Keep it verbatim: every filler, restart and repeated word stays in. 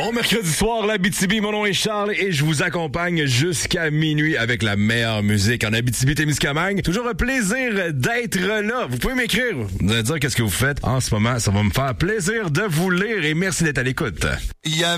Bon mercredi soir, l'Abitibi, mon nom est Charles et je vous accompagne jusqu'à minuit avec la meilleure musique en Abitibi-Témiscamingue. Toujours un plaisir d'être là. Vous pouvez m'écrire, vous allez dire qu'est-ce que vous faites en ce moment. Ça va me faire plaisir de vous lire et merci d'être à l'écoute. Il y avait